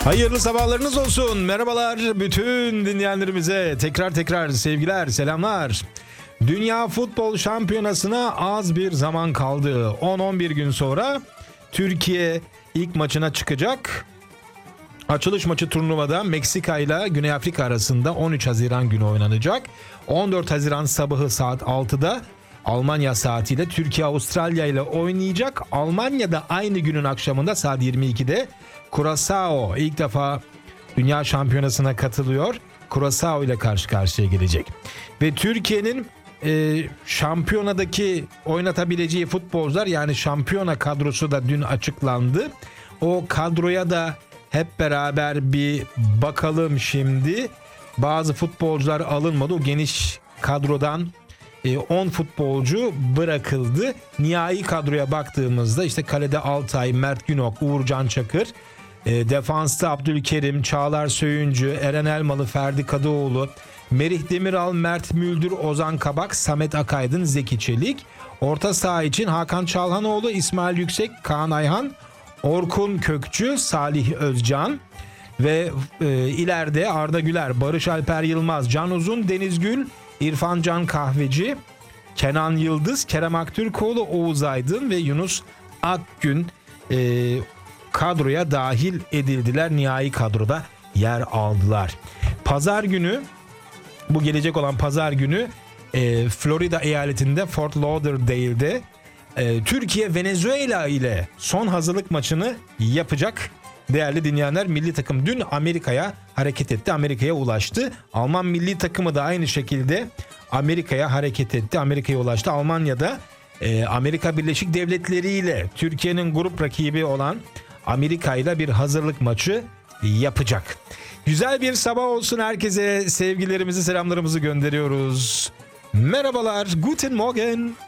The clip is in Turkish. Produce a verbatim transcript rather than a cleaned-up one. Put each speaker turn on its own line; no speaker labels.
Hayırlı sabahlarınız olsun. Merhabalar bütün dinleyenlerimize. Tekrar tekrar sevgiler, selamlar. Dünya Futbol Şampiyonası'na az bir zaman kaldı. on on bir gün sonra Türkiye ilk maçına çıkacak. Açılış maçı turnuvada Meksika ile Güney Afrika arasında on üç Haziran günü oynanacak. on dört Haziran sabahı saat altıda Almanya saatiyle Türkiye Avustralya ile oynayacak. Almanya'da aynı günün akşamında saat yirmi ikide Curaçao ilk defa Dünya Şampiyonası'na katılıyor. Curaçao ile karşı karşıya gelecek. Ve Türkiye'nin e, şampiyonadaki oynatabileceği futbolcular, yani şampiyona kadrosu da dün açıklandı. O kadroya da hep beraber bir bakalım şimdi. Bazı futbolcular alınmadı. O geniş kadrodan on futbolcu bırakıldı. Nihai kadroya baktığımızda işte kalede Altay, Mert Günok, Uğurcan Çakır, defansta Abdülkerim, Çağlar Söyüncü, Eren Elmalı, Ferdi Kadıoğlu, Merih Demiral, Mert Müldür, Ozan Kabak, Samet Akaydın, Zeki Çelik. Orta saha için Hakan Çalhanoğlu, İsmail Yüksek, Kaan Ayhan, Orkun Kökçü, Salih Özcan ve e, ileride Arda Güler, Barış Alper Yılmaz, Can Uzun, Deniz Gül, İrfan Can Kahveci, Kenan Yıldız, Kerem Aktürkoğlu, Oğuz Aydın ve Yunus Akgün e, kadroya dahil edildiler. Nihai kadroda yer aldılar. Pazar günü, bu gelecek olan pazar günü e, Florida eyaletinde Fort Lauderdale'de e, Türkiye Venezuela ile son hazırlık maçını yapacak. Değerli dinleyenler, milli takım dün Amerika'ya hareket etti. Amerika'ya ulaştı. Alman milli takımı da aynı şekilde Amerika'ya hareket etti. Amerika'ya ulaştı. Almanya'da e, Amerika Birleşik Devletleri ile Türkiye'nin grup rakibi olan Amerika ile bir hazırlık maçı yapacak. Güzel bir sabah olsun herkese. Sevgilerimizi, selamlarımızı gönderiyoruz. Merhabalar. Guten Morgen.